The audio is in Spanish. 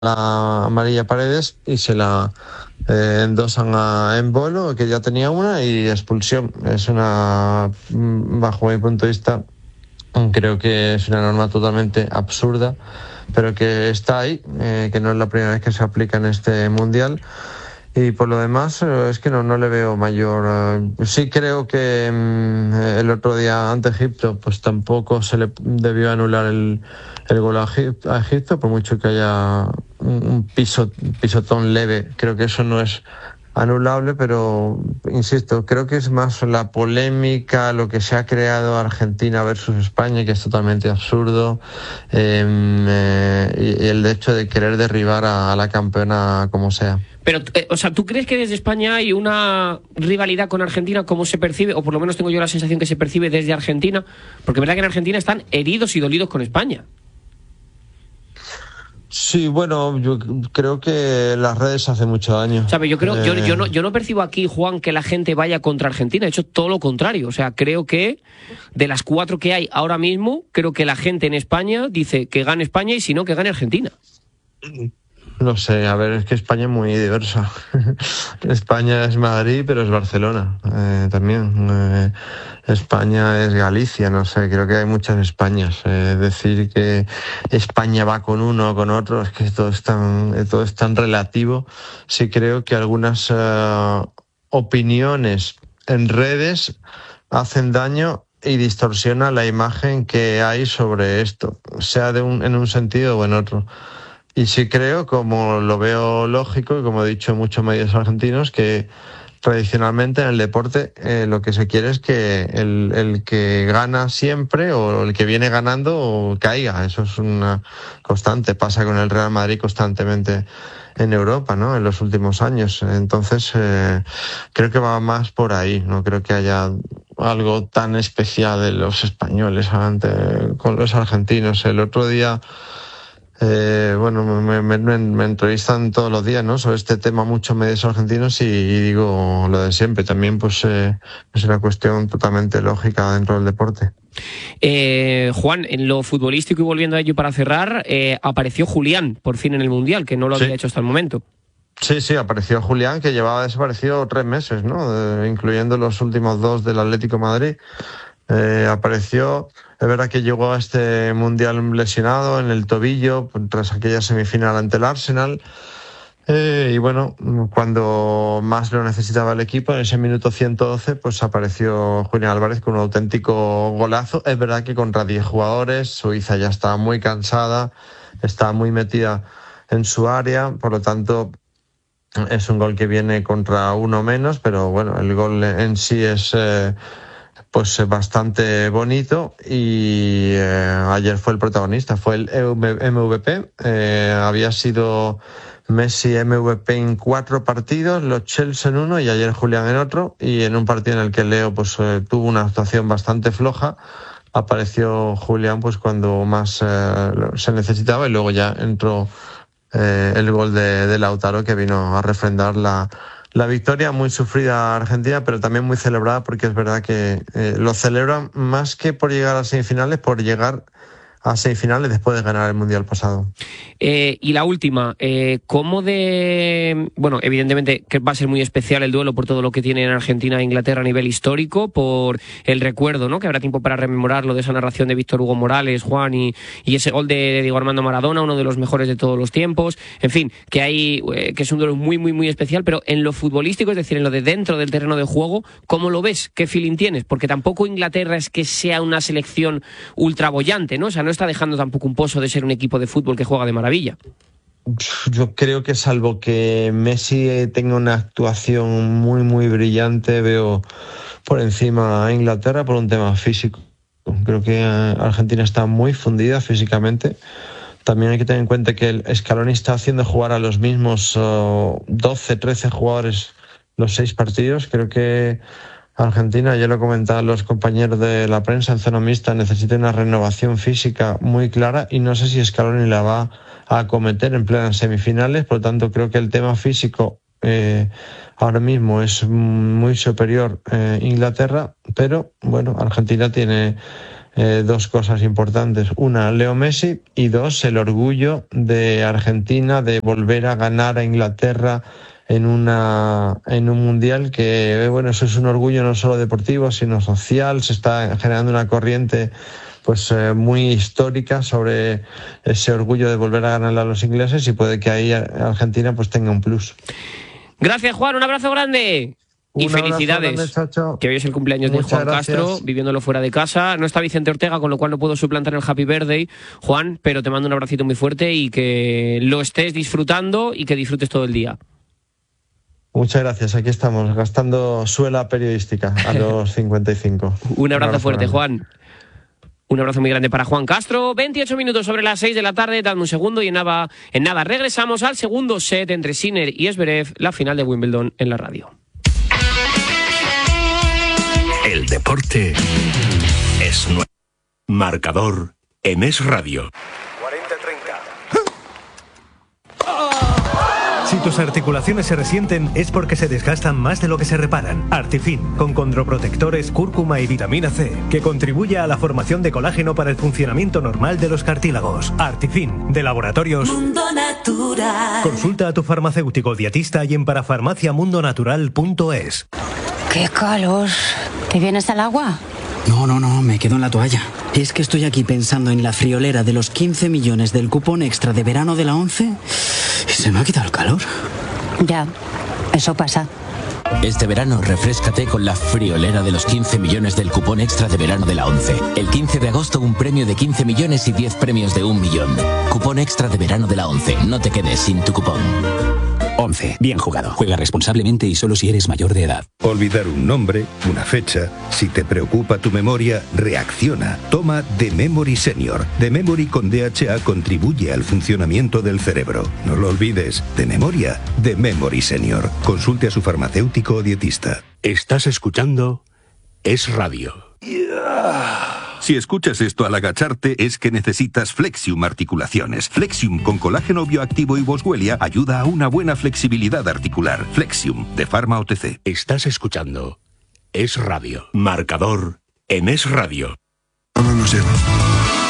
la amarilla a Paredes y se la endosan a Embolo, que ya tenía una, y expulsión. Es bajo mi punto de vista, creo que es una norma totalmente absurda, pero que está ahí, que no es la primera vez que se aplica en este Mundial. Y por lo demás, es que no le veo mayor. Sí creo que el otro día ante Egipto, pues tampoco se le debió anular el gol a Egipto, por mucho que haya un pisotón leve. Creo que eso no es anulable, pero insisto, creo que es más la polémica, lo que se ha creado Argentina versus España, que es totalmente absurdo, y el hecho de querer derribar a la campeona como sea. Pero, o sea, ¿tú crees que desde España hay una rivalidad con Argentina, como se percibe, o por lo menos tengo yo la sensación que se percibe desde Argentina? Porque es verdad que en Argentina están heridos y dolidos con España. Sí, bueno, yo creo que las redes hacen mucho daño. ¿Sabes? Yo no percibo aquí, Juan, que la gente vaya contra Argentina. De hecho, todo lo contrario. O sea, creo que de las 4 que hay ahora mismo, creo que la gente en España dice que gane España y si no, que gane Argentina. No sé, a ver, es que España es muy diversa. España es Madrid, pero es Barcelona también. España es Galicia, no sé, creo que hay muchas Españas. Decir que España va con uno o con otro, es que todo es tan relativo. Sí creo que algunas opiniones en redes hacen daño y distorsiona la imagen que hay sobre esto, sea en un sentido o en otro. Y sí creo, como lo veo lógico, y como he dicho en muchos medios argentinos, que tradicionalmente en el deporte lo que se quiere es que el que gana siempre o el que viene ganando o caiga. Eso es una constante. Pasa con el Real Madrid constantemente en Europa, ¿no? En los últimos años. Entonces, creo que va más por ahí. No creo que haya algo tan especial de los españoles con los argentinos. El otro día... me entrevistan todos los días, ¿no?, sobre este tema muchos medios argentinos y digo lo de siempre. También pues es una cuestión totalmente lógica dentro del deporte. Juan, en lo futbolístico y volviendo a ello para cerrar, apareció Julián por fin en el Mundial, que no lo había hecho hasta el momento. Sí, apareció Julián, que llevaba desaparecido 3 meses, ¿no? Incluyendo los últimos 2 del Atlético de Madrid. Apareció. Es verdad que llegó a este Mundial lesionado en el tobillo tras aquella semifinal ante el Arsenal. Y bueno, cuando más lo necesitaba el equipo, en ese minuto 112, pues apareció Julián Álvarez con un auténtico golazo. Es verdad que contra 10 jugadores, Suiza ya estaba muy cansada, estaba muy metida en su área, por lo tanto es un gol que viene contra uno menos, pero bueno, el gol en sí es... pues bastante bonito y ayer fue el protagonista, fue el MVP. Había sido Messi MVP en 4 partidos, los Chelsea en 1 y ayer Julián en otro, y en un partido en el que Leo pues tuvo una actuación bastante floja, apareció Julián pues cuando más se necesitaba, y luego ya entró el gol de Lautaro, que vino a refrendar la victoria. Muy sufrida Argentina, pero también muy celebrada, porque es verdad que lo celebran más que por llegar a semifinales, por llegar a semifinales después de ganar el Mundial pasado. Y la última, ¿cómo de...? Bueno, evidentemente que va a ser muy especial el duelo por todo lo que tiene en Argentina e Inglaterra a nivel histórico, por el recuerdo, ¿no?, que habrá tiempo para rememorarlo, de esa narración de Víctor Hugo Morales, Juan, y ese gol de Diego Armando Maradona, uno de los mejores de todos los tiempos. En fin, que es un duelo muy, muy, muy especial, pero en lo futbolístico, es decir, en lo de dentro del terreno de juego, ¿cómo lo ves? ¿Qué feeling tienes? Porque tampoco Inglaterra es que sea una selección ultra bollante, ¿no? O sea, no está dejando tampoco un pozo de ser un equipo de fútbol que juega de maravilla. Yo creo que, salvo que Messi tenga una actuación muy, muy brillante, veo por encima a Inglaterra por un tema físico. Creo que Argentina está muy fundida físicamente. También hay que tener en cuenta que el Scaloni está haciendo jugar a los mismos 12, 13 jugadores los 6 partidos. Creo que Argentina, ya lo comentaban los compañeros de la prensa en zona mixta, necesita una renovación física muy clara, y no sé si Scaloni la va a acometer en plenas semifinales. Por lo tanto, creo que el tema físico ahora mismo es muy superior Inglaterra, pero bueno, Argentina tiene dos cosas importantes. Una, Leo Messi, y dos, el orgullo de Argentina de volver a ganar a Inglaterra en un mundial que, bueno, eso es un orgullo no solo deportivo, sino social. Se está generando una corriente pues muy histórica sobre ese orgullo de volver a ganarle a los ingleses, y puede que ahí Argentina pues tenga un plus. Gracias, Juan, un abrazo grande. Y felicidades, grande, que hoy es el cumpleaños de Juan Castro, viviéndolo fuera de casa. No está Vicente Ortega, con lo cual no puedo suplantar el Happy Birthday, Juan, pero te mando un abracito muy fuerte y que lo estés disfrutando y que disfrutes todo el día. Muchas gracias, aquí estamos, gastando suela periodística a los 55. Un abrazo fuerte, grande. Juan. Un abrazo muy grande para Juan Castro. 28 minutos sobre las 6 de la tarde, dame un segundo y en nada regresamos al segundo set entre Sinner y Zverev, la final de Wimbledon en la radio. El deporte es nuestro. Marcador en Es Radio. 40-30. Si tus articulaciones se resienten es porque se desgastan más de lo que se reparan. Artifin, con condroprotectores, cúrcuma y vitamina C, que contribuye a la formación de colágeno para el funcionamiento normal de los cartílagos. Artifin, de Laboratorios Mundo Natural. Consulta a tu farmacéutico dietista y en parafarmaciamundonatural.es. ¡Qué calor! ¿Te vienes al agua? No, me quedo en la toalla. Es que estoy aquí pensando en la friolera de los 15 millones del cupón extra de verano de la ONCE y se me ha quitado el calor. Ya, eso pasa. Este verano refréscate con la friolera de los 15 millones del cupón extra de verano de la ONCE. El 15 de agosto un premio de 15 millones y 10 premios de 1 millón. Cupón extra de verano de la ONCE. No te quedes sin tu cupón. ONCE. Bien jugado. Juega responsablemente y solo si eres mayor de edad. Olvidar un nombre, una fecha. Si te preocupa tu memoria, reacciona. Toma The Memory Senior. The Memory con DHA contribuye al funcionamiento del cerebro. No lo olvides. De memoria, The Memory Senior. Consulte a su farmacéutico o dietista. Estás escuchando Es Radio. Si escuchas esto al agacharte es que necesitas Flexium Articulaciones. Flexium con colágeno bioactivo y boswellia ayuda a una buena flexibilidad articular. Flexium, de Pharma OTC. Estás escuchando Es Radio. Marcador en Es Radio. No nos lleva.